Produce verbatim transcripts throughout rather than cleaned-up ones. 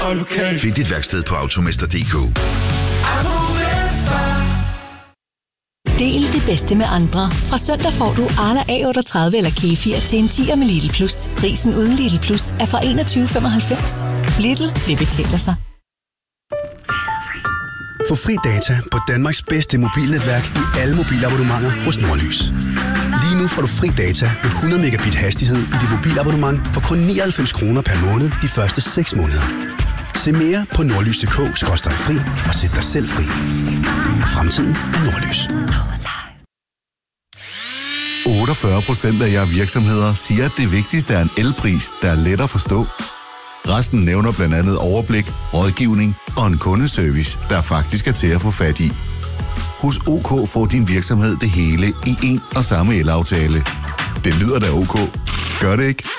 og lokal. Find dit værksted på automester punktum d k. Del det bedste med andre. Fra søndag får du Arla A otteogtredive eller Kefir til en tier med Lidl Plus. Prisen uden Lidl Plus er fra enogtyve femoghalvfems. Lidl, det betaler sig. Få fri data på Danmarks bedste mobilnetværk i alle mobilabonnementer hos Nordlys. Lige nu får du fri data med hundrede megabit hastighed i dit mobilabonnement for kun nioghalvfems kroner per måned de første seks måneder. Se mere på nordlys punktum d k skråstreg fri og sæt dig selv fri. Fremtiden er Nordlys. otteogfyrre procent af jer virksomheder siger, at det vigtigste er en elpris, der er let at forstå. Resten nævner blandt andet overblik, rådgivning og en kundeservice, der faktisk er til at få fat i. Hos OK får din virksomhed det hele i en og samme elaftale. Det lyder da OK. Gør det ikke?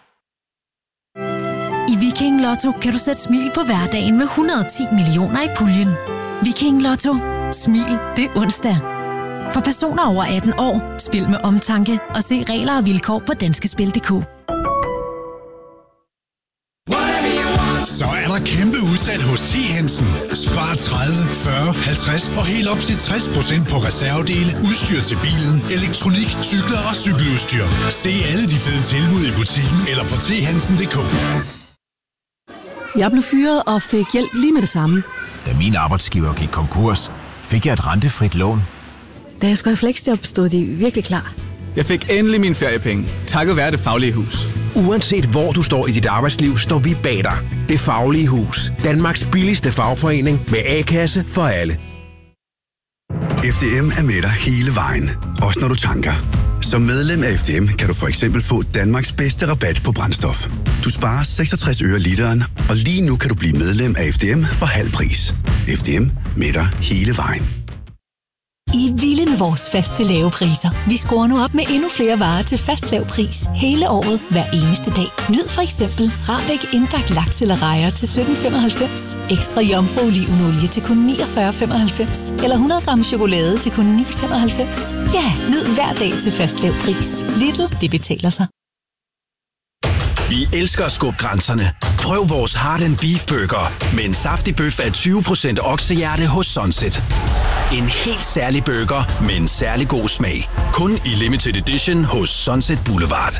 I Viking Lotto kan du sætte smil på hverdagen med et hundrede og ti millioner i puljen. Viking Lotto. Smil det onsdag. For personer over atten år, spil med omtanke og se regler og vilkår på danskespil punktum d k. Så er der kæmpe udsalg hos T. Hansen. Spar tredive, fyrre, halvtreds og helt op til tres procent på reservedele, udstyr til bilen, elektronik, cykler og cykeludstyr. Se alle de fede tilbud i butikken eller på t hansen punktum d k. Jeg blev fyret og fik hjælp lige med det samme. Da min arbejdsgiver gik konkurs, fik jeg et rentefrit lån. Da jeg skulle have fleksjob, stod de virkelig klar. Jeg fik endelig mine feriepenge, takket være Det Faglige Hus. Uanset hvor du står i dit arbejdsliv, står vi bag dig. Det Faglige Hus. Danmarks billigste fagforening med A-kasse for alle. F D M er med dig hele vejen, også når du tanker. Som medlem af F D M kan du for eksempel få Danmarks bedste rabat på brændstof. Du sparer seksogtres øre literen, og lige nu kan du blive medlem af F D M for halv pris. F D M med dig hele vejen. I er vilde med vores faste lave priser. Vi skruer nu op med endnu flere varer til fast lav pris hele året, hver eneste dag. Nyd for eksempel Rabeck indbagt laks eller rejer til sytten femoghalvfems, ekstra jomfru olivenolie til kun niogfyrre femoghalvfems eller hundrede gram chokolade til kun ni femoghalvfems. Ja, nyd hver dag til fast lav pris. Lidl, det betaler sig. Vi elsker at skubbe grænserne. Prøv vores Heart and Beef Burger med en saftig bøf af tyve procent oksehjerte hos Sunset. En helt særlig burger med en særlig god smag. Kun i limited edition hos Sunset Boulevard.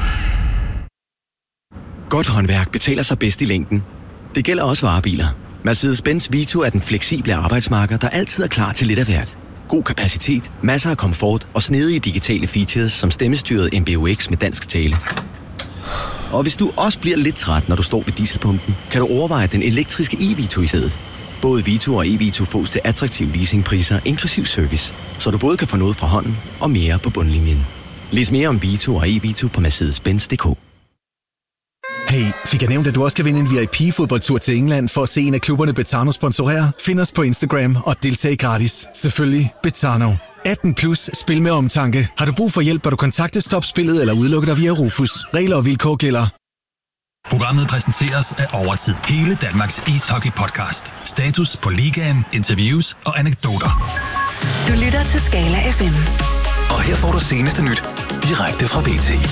Godt håndværk betaler sig bedst i længden. Det gælder også varebiler. Mercedes-Benz Vito er den fleksible arbejdsmarker, der altid er klar til lidt af hvert. God kapacitet, masser af komfort og snedige digitale features som stemmestyret M B U X med dansk tale. Og hvis du også bliver lidt træt, når du står ved dieselpumpen, kan du overveje den elektriske e-Vito i stedet. Både Vito og e-Vito fås til attraktive leasingpriser inklusiv service, så du både kan få noget fra hånden og mere på bundlinjen. Læs mere om Vito og e-Vito på mercedes benz punktum d k. Hey, fik jeg nævnt, at du også kan vinde en V I P-fodboldtur til England for at se en af klubberne Betano sponsorere? Find os på Instagram og deltag gratis. Selvfølgelig Betano. atten plus, spil med omtanke. Har du brug for hjælp, bør du kontakte Stopspillet eller udelukke dig via Rufus. Regler og vilkår gælder. Programmet præsenteres af Overtid. Hele Danmarks ishockey-podcast. Status på ligaen, interviews og anekdoter. Du lytter til Skala F M. Og her får du seneste nyt direkte fra B T.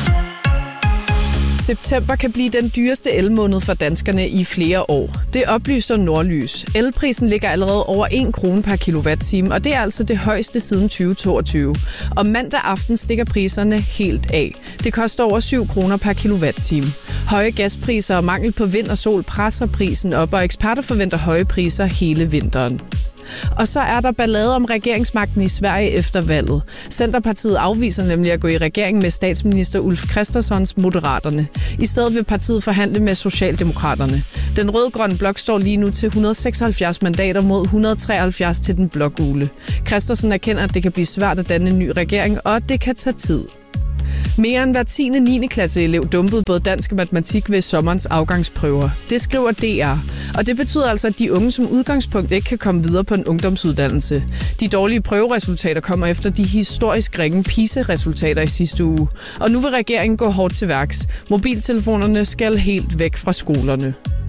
September kan blive den dyreste elmåned for danskerne i flere år. Det oplyser Nordlys. Elprisen ligger allerede over en krone per kilowatt-time, og det er altså det højeste siden tyve toogtyve. Og mandag aften stikker priserne helt af. Det koster over syv kroner per kilowatt-time. Høje gaspriser og mangel på vind og sol presser prisen op, og eksperter forventer høje priser hele vinteren. Og så er der ballade om regeringsmagten i Sverige efter valget. Centerpartiet afviser nemlig at gå i regering med statsminister Ulf Kristerssons Moderaterne. I stedet vil partiet forhandle med Socialdemokraterne. Den rød-grønne blok står lige nu til et hundrede og seksoghalvfjerds mandater mod et hundrede og treoghalvfjerds til den blågule. Kristersen erkender, at det kan blive svært at danne en ny regering, og at det kan tage tid. Mere end hver tiende niende klasse elev dumpede både dansk og matematik ved sommerens afgangsprøver. Det skriver D R. Og det betyder altså, at de unge som udgangspunkt ikke kan komme videre på en ungdomsuddannelse. De dårlige prøveresultater kommer efter de historisk ringe PISA-resultater i sidste uge. Og nu vil regeringen gå hårdt til værks. Mobiltelefonerne skal helt væk fra skolerne.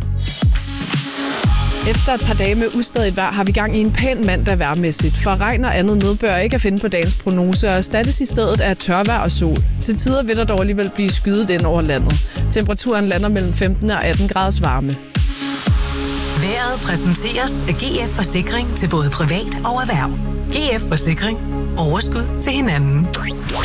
Efter et par dage med ustadigt vejr har vi gang i en pæn mandag vejrmæssigt. For regn og andet nedbør ikke at finde på dagens prognose, og erstattes i stedet af tørvejr og sol. Til tider vil der dog alligevel blive skydet ind over landet. Temperaturen lander mellem femten og atten graders varme. Vejret præsenteres af G F Forsikring til både privat og erhverv. G F Forsikring. Overskud til hinanden.